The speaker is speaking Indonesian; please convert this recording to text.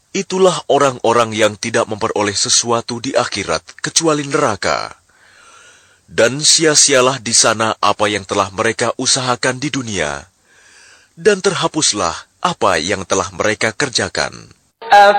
Itulah orang-orang yang tidak memperoleh sesuatu di akhirat kecuali neraka. Dan sia-sialah di sana apa yang telah mereka usahakan di dunia, dan terhapuslah apa yang telah mereka kerjakan.